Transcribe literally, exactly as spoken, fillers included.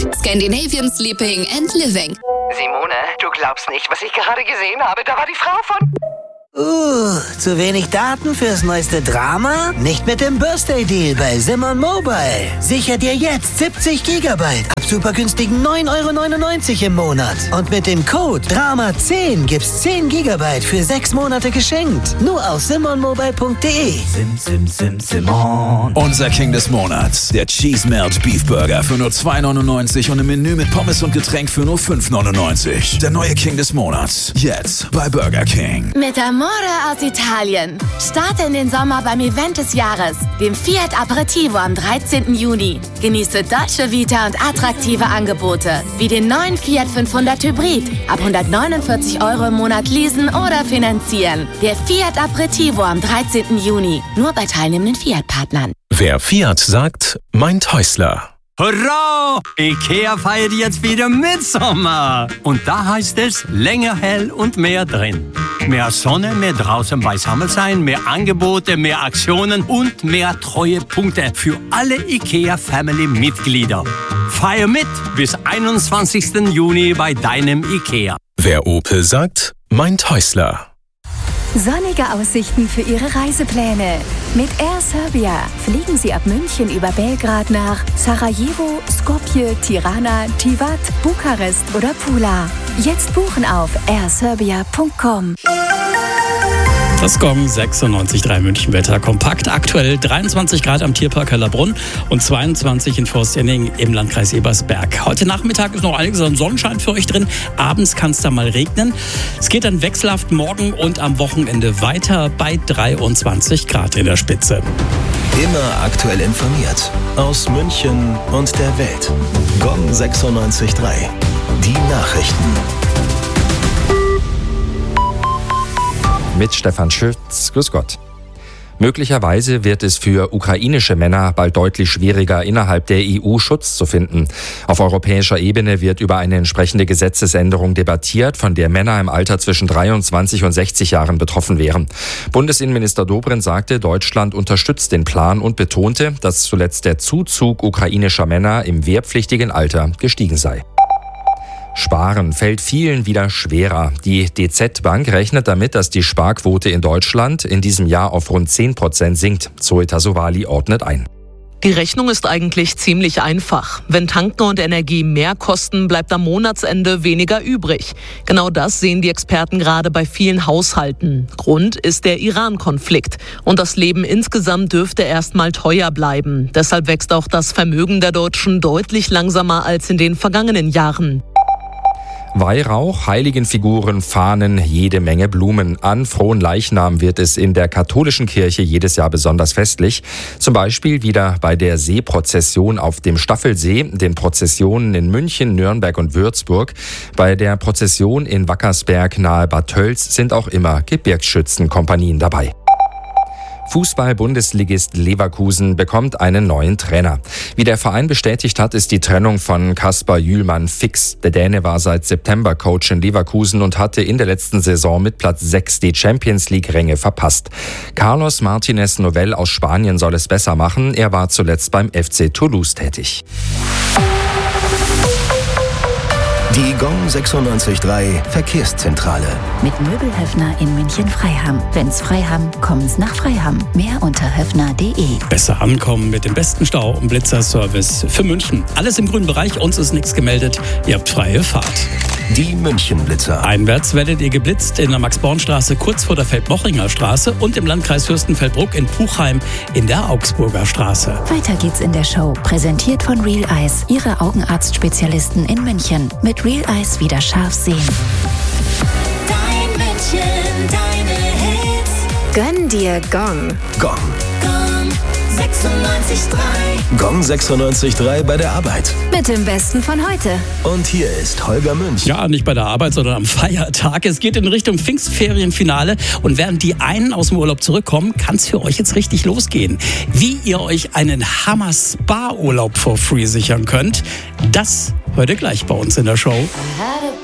Scandinavian Sleeping and Living. Simone, du glaubst nicht, was ich gerade gesehen habe. Da war die Frau von... Uh, zu wenig Daten fürs neueste Drama? Nicht mit dem Birthday Deal bei Simon Mobile. Sicher dir jetzt siebzig Gigabyte ab super günstigen neun Euro neunundneunzig im Monat. Und mit dem Code Drama zehn gibt's zehn Gigabyte für sechs Monate geschenkt. Nur auf simon mobile punkt de. Sim, sim, sim, Simon. Unser King des Monats, der Cheese Melt Beef Burger für nur zwei neunundneunzig und im Menü mit Pommes und Getränk für nur fünf neunundneunzig. Der neue King des Monats, jetzt bei Burger King. Mit Amore aus Italien. Starte in den Sommer beim Event des Jahres, dem Fiat Aperitivo am dreizehnten Juni. Genieße Dolce Vita und attraktive Angebote, wie den neuen Fiat fünfhundert Hybrid, ab hundertneunundvierzig Euro im Monat leasen oder finanzieren. Der Fiat Aperitivo am dreizehnten Juni, nur bei teilnehmenden Fiat-Partnern. Wer Fiat sagt, meint Häusler. Hurra! Ikea feiert jetzt wieder Mitsommer. Und da heißt es länger hell und mehr drin. Mehr Sonne, mehr draußen beisammen sein, mehr Angebote, mehr Aktionen und mehr Treuepunkte für alle Ikea-Family-Mitglieder. Feier mit bis einundzwanzigsten Juni bei deinem Ikea. Wer Opel sagt, meint Häusler. Sonnige Aussichten für Ihre Reisepläne. Mit Air Serbia fliegen Sie ab München über Belgrad nach Sarajevo, Skopje, Tirana, Tivat, Bukarest oder Pula. Jetzt buchen auf air serbia punkt com. Das Gong sechsundneunzig Komma drei München Wetter kompakt. Aktuell dreiundzwanzig Grad am Tierpark Hellerbrunn und zweiundzwanzig in Forstenning im Landkreis Ebersberg. Heute Nachmittag ist noch einiges an Sonnenschein für euch drin. Abends kann es da mal regnen. Es geht dann wechselhaft morgen und am Wochenende weiter bei dreiundzwanzig Grad in der Spitze. Immer aktuell informiert. Aus München und der Welt. Gong sechsundneunzig Komma drei. Die Nachrichten. Mit Stefan Schütz. Grüß Gott. Möglicherweise wird es für ukrainische Männer bald deutlich schwieriger, innerhalb der E U Schutz zu finden. Auf europäischer Ebene wird über eine entsprechende Gesetzesänderung debattiert, von der Männer im Alter zwischen dreiundzwanzig und sechzig Jahren betroffen wären. Bundesinnenminister Dobrindt sagte, Deutschland unterstützt den Plan und betonte, dass zuletzt der Zuzug ukrainischer Männer im wehrpflichtigen Alter gestiegen sei. Sparen fällt vielen wieder schwerer. Die D Z Bank rechnet damit, dass die Sparquote in Deutschland in diesem Jahr auf rund zehn Prozent sinkt. Zoe Tassovali ordnet ein. Die Rechnung ist eigentlich ziemlich einfach. Wenn Tanken und Energie mehr kosten, bleibt am Monatsende weniger übrig. Genau das sehen die Experten gerade bei vielen Haushalten. Grund ist der Iran-Konflikt. Und das Leben insgesamt dürfte erst mal teuer bleiben. Deshalb wächst auch das Vermögen der Deutschen deutlich langsamer als in den vergangenen Jahren. Weihrauch, Heiligenfiguren, Fahnen, jede Menge Blumen. An Fronleichnam wird es in der katholischen Kirche jedes Jahr besonders festlich. Zum Beispiel wieder bei der Seeprozession auf dem Staffelsee, den Prozessionen in München, Nürnberg und Würzburg. Bei der Prozession in Wackersberg nahe Bad Tölz sind auch immer Gebirgsschützenkompanien dabei. Fußball-Bundesligist Leverkusen bekommt einen neuen Trainer. Wie der Verein bestätigt hat, ist die Trennung von Kasper Jühlmann fix. Der Däne war seit September Coach in Leverkusen und hatte in der letzten Saison mit Platz sechs die Champions-League-Ränge verpasst. Carlos Martinez Novell aus Spanien soll es besser machen. Er war zuletzt beim F C Toulouse tätig. Die Gong sechsundneunzig Komma drei Verkehrszentrale. Mit Möbelhöfner in München-Freiham. Wenn's Freiham, kommen's nach Freiham. Mehr unter höfner punkt de. Besser ankommen mit dem besten Stau- und Blitzerservice für München. Alles im grünen Bereich, uns ist nichts gemeldet. Ihr habt freie Fahrt. Die München-Blitzer. Einwärts werdet ihr geblitzt in der Max-Born-Straße kurz vor der Feldmochinger Straße und im Landkreis Fürstenfeldbruck in Puchheim in der Augsburger Straße. Weiter geht's in der Show. Präsentiert von Real Eyes, Ihre Augenarztspezialisten in München. Mit Real Eyes wieder scharf sehen. Dein München, deine Hits. Gönn dir Gong. Gong. Gong sechsundneunzig Komma drei. Gong sechsundneunzig Komma drei bei der Arbeit. Mit dem Besten von heute. Und hier ist Holger Münch. Ja, nicht bei der Arbeit, sondern am Feiertag. Es geht in Richtung Pfingstferienfinale. Und während die einen aus dem Urlaub zurückkommen, kann es für euch jetzt richtig losgehen. Wie ihr euch einen Hammer-Spa-Urlaub for free sichern könnt, das hört ihr gleich bei uns in der Show.